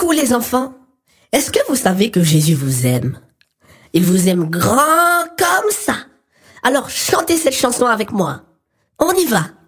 Coucou les enfants, est-ce que vous savez que Jésus vous aime? Il vous aime grand comme ça. Alors chantez cette chanson avec moi. On y va.